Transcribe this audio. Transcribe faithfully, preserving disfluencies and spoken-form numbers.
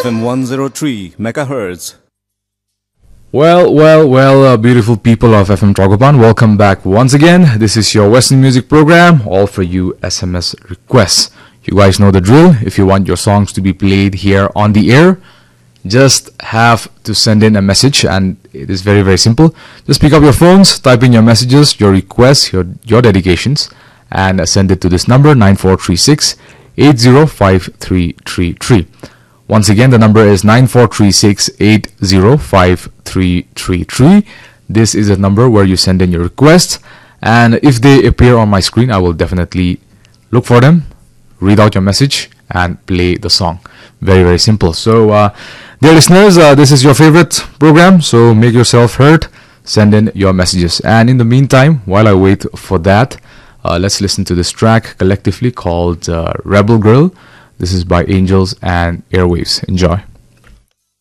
F M one oh three megahertz. Well, well, well, uh, beautiful people of F M Tragopan, welcome back once again. This is your Western music program, all for you S M S requests. You guys know the drill. If you want your songs to be played here on the air, just have to send in a message, and it is very, very simple. Just pick up your phones, type in your messages, your requests, your your dedications, and uh, send it to this number, nine four three six, eight zero five three three three. Once again, the number is nine four three six, eight zero five three three three. This is a number where you send in your requests, and if they appear on my screen, I will definitely look for them, read out your message, and play the song. Very, very simple. So, uh, dear listeners, uh, this is your favorite program, so make yourself heard, send in your messages. And in the meantime, while I wait for that, uh, let's listen to this track collectively called uh, Rebel Girl. This is by Angels and Airwaves. Enjoy.